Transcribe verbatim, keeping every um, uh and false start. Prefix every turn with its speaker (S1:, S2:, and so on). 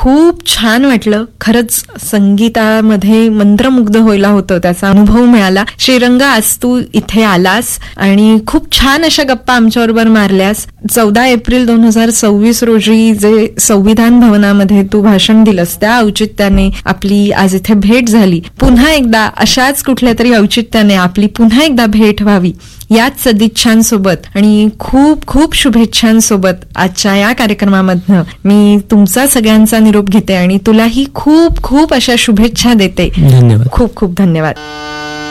S1: खूप छान वाटलं. खरंच संगीतामध्ये मंत्रमुग्ध व्हायला होतं, त्याचा अनुभव मिळाला. श्रीरंग, आज तू इथे आलास आणि खूप छान अशा गप्पा आमच्याबरोबर मारल्यास. चौदा एप्रिल दोन हजार सव्वीस रोजी जे संविधान भवनामध्ये तू भाषण दिलंस, त्या औचित्याने आपली आज इथे भेट झाली. पुन्हा एकदा अशाच कुठल्या तरी औचित्याने आपली पुन्हा एकदा भेट व्हावी, याच सदिच्छांसोबत आणि खूप खूप शुभेच्छांसोबत आजच्या या कार्यक्रमामधनं मी तुमचा सगळ्यांचा निरोप घेते आणि तुलाही खूप खूप अशा शुभेच्छा देते.
S2: धन्यवाद.
S1: खूप खूप धन्यवाद.